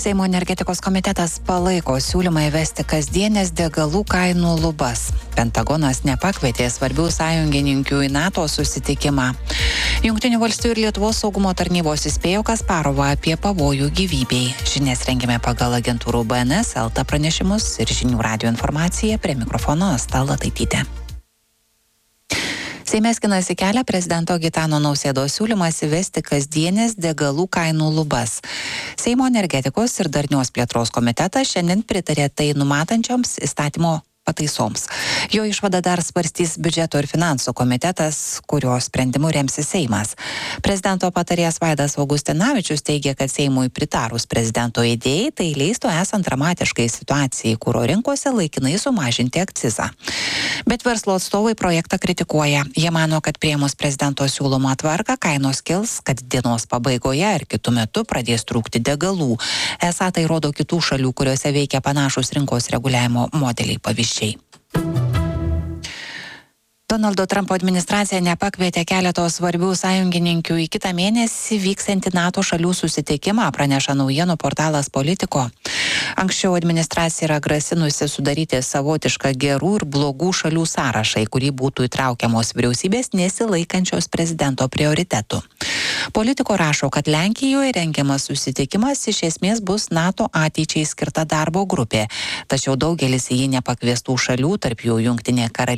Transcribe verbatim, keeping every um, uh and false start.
Seimo energetikos komitetas palaiko siūlymą įvesti kasdienės degalų kainų lubas. Pentagonas nepakvietė svarbių sąjungininkių į NATO susitikimą. Jungtinių valstijų ir Lietuvos saugumo tarnybos įspėjo Kasparovą apie pavojų gyvybei. Žinias rengėme pagal agentūrų B N S, Elta pranešimus ir žinių radijo informaciją. Prie mikrofono Asta Lataitytė. Seime skinasi kelią prezidento Gitano Nausėdos siūlymas įvesti kasdienės degalų kainų lubas. Seimo energetikos ir darnios plėtros komitetas šiandien pritarė tai numatančioms įstatymo pataisoms. Jo išvadą dar svarstys biudžeto ir finansų komitetas, kurio sprendimu remsis Seimas. Prezidento patarėjas Vaidas Augustinavičius teigia, kad Seimui pritarus prezidento idėjai, tai leistų esant dramatiškai situacijai kuro rinkose laikinai sumažinti akcizą. Bet verslo atstovai projektą kritikuoja. Jie mano, kad priėmus prezidento siūlomą tvarką kainos kils, kad dienos pabaigoje ar kitu metu pradės trūkti degalų. Esą tai rodo kitų šalių, kuriuose veikia panašus rinkos reguliavimo modeliai pavyzdžiai. Donaldo Trumpo administracija nepakvietė keleto svarbių sąjungininkių į kitą mėnesį vyksiantį NATO šalių susitikimą, praneša naujienų portalas Politico. Anksčiau administracija yra grasinusi sudaryti savotišką gerų ir blogų šalių sąrašą, į kurį būtų įtraukiamos vyriausybės nesilaikančios prezidento prioritetų. Politico rašo, kad Lenkijoje rengiamas susitikimas iš esmės bus NATO ateičiai skirta darbo grupė, tačiau daugelis į jį nepakviestų šalių, tarp jų Jungtinė karalystė,